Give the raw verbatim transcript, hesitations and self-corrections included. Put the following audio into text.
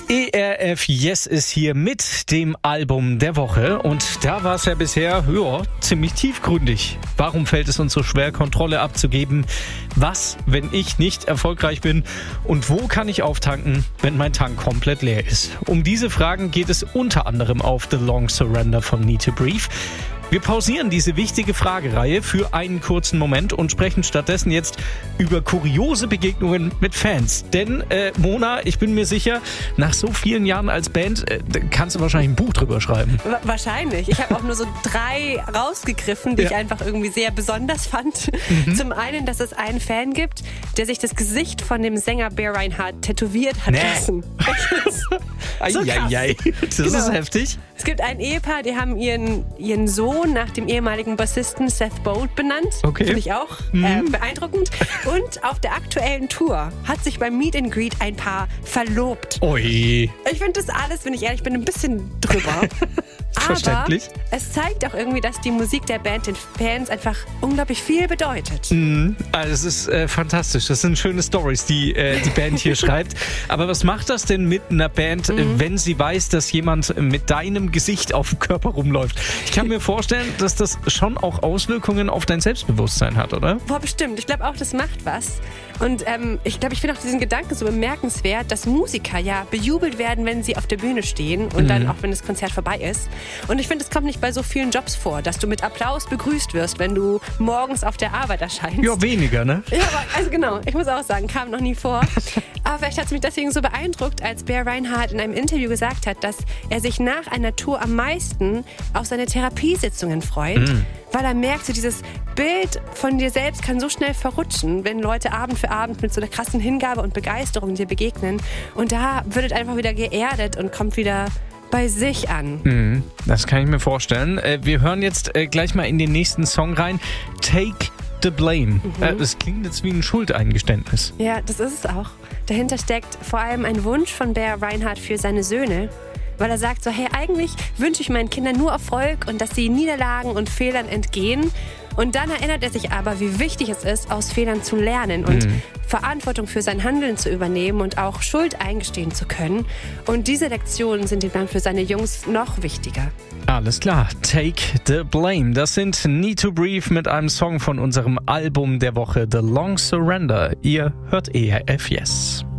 E R F Yes ist hier mit dem Album der Woche und da war es ja bisher ja, ziemlich tiefgründig. Warum fällt es uns so schwer, Kontrolle abzugeben? Was, wenn ich nicht erfolgreich bin? Und wo kann ich auftanken, wenn mein Tank komplett leer ist? Um diese Fragen geht es unter anderem auf The Long Surrender von Need to Breathe. Wir pausieren diese wichtige Fragereihe für einen kurzen Moment und sprechen stattdessen jetzt über kuriose Begegnungen mit Fans. Denn, äh, Mona, ich bin mir sicher, nach so vielen Jahren als Band äh, kannst du wahrscheinlich ein Buch drüber schreiben. Wahrscheinlich. Ich habe auch nur so drei rausgegriffen, die ja. ich einfach irgendwie sehr besonders fand. Mhm. Zum einen, dass es einen Fan gibt, der sich das Gesicht von dem Sänger Bear Reinhardt tätowiert hat nee. lassen. So Eieiei, das genau. ist heftig. Es gibt ein Ehepaar, die haben ihren, ihren Sohn nach dem ehemaligen Bassisten Seth Bolt benannt. Okay. Finde ich auch mhm. äh, beeindruckend. Und auf der aktuellen Tour hat sich beim Meet and Greet ein Paar verlobt. Ui. Ich finde das alles, wenn ich ehrlich bin, ein bisschen drüber. Verständlich. Aber es zeigt auch irgendwie, dass die Musik der Band den Fans einfach unglaublich viel bedeutet. Mhm. Also es ist äh, fantastisch. Das sind schöne Storys, die äh, die Band hier schreibt. Aber was macht das denn mit einer Band, mhm. äh, wenn sie weiß, dass jemand mit deinem Gesicht auf dem Körper rumläuft? Ich kann mir vorstellen, dass das schon auch Auswirkungen auf dein Selbstbewusstsein hat, oder? Boah, bestimmt. Ich glaube auch, das macht was. Und ähm, ich glaube, ich finde auch diesen Gedanken so bemerkenswert, dass Musiker ja bejubelt werden, wenn sie auf der Bühne stehen und mhm. dann auch, wenn das Konzert vorbei ist. Und ich finde, es kommt nicht bei so vielen Jobs vor, dass du mit Applaus begrüßt wirst, wenn du morgens auf der Arbeit erscheinst. Ja, weniger, ne? Ja, aber, also genau. Ich muss auch sagen, kam noch nie vor. Aber vielleicht hat es mich deswegen so beeindruckt, als Bear Reinhardt in einem Interview gesagt hat, dass er sich nach einer Tour am meisten auf seine Therapiesitzungen freut, mhm. weil er merkt, so dieses Bild von dir selbst kann so schnell verrutschen, wenn Leute Abend für Abend mit so einer krassen Hingabe und Begeisterung dir begegnen. Und da wird es einfach wieder geerdet und kommt wieder bei sich an. Mhm, das kann ich mir vorstellen. Wir hören jetzt gleich mal in den nächsten Song rein. Take the Blame. Mhm. Das klingt jetzt wie ein Schuldeingeständnis. Ja, das ist es auch. Dahinter steckt vor allem ein Wunsch von Bear Reinhardt für seine Söhne. Weil er sagt so, hey, eigentlich wünsche ich meinen Kindern nur Erfolg und dass sie Niederlagen und Fehlern entgehen. Und dann erinnert er sich aber, wie wichtig es ist, aus Fehlern zu lernen und mhm. Verantwortung für sein Handeln zu übernehmen und auch Schuld eingestehen zu können. Und diese Lektionen sind ihm dann für seine Jungs noch wichtiger. Alles klar, Take the Blame. Das sind Need to Breathe mit einem Song von unserem Album der Woche, The Long Surrender. Ihr hört E R F Yes.